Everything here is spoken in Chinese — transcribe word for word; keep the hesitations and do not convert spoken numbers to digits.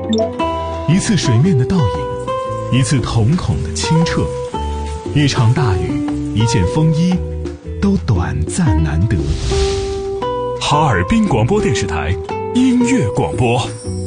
一次水面的倒影，一次瞳孔的清澈，一场大雨，一件风衣，都短暂难得。 哈尔滨广播电视台音乐广播。